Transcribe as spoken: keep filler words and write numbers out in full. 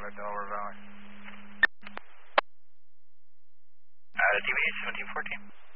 out of Delaware Valley. Uh, D B H seventeen fourteen.